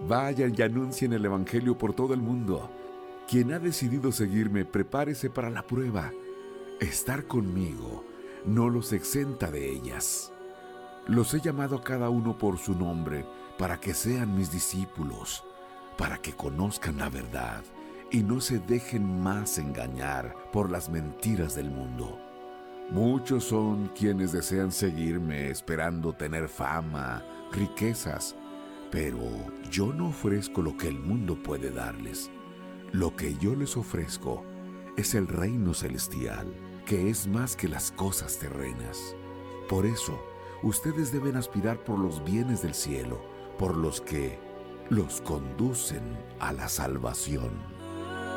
Vayan y anuncien el Evangelio por todo el mundo. Quien ha decidido seguirme, prepárese para la prueba. Estar conmigo no los exenta de ellas. Los he llamado a cada uno por su nombre para que sean mis discípulos, para que conozcan la verdad y no se dejen más engañar por las mentiras del mundo. Muchos son quienes desean seguirme esperando tener fama, riquezas, pero yo no ofrezco lo que el mundo puede darles. Lo que yo les ofrezco es el reino celestial, que es más que las cosas terrenas. Por eso, ustedes deben aspirar por los bienes del cielo, por los que los conducen a la salvación.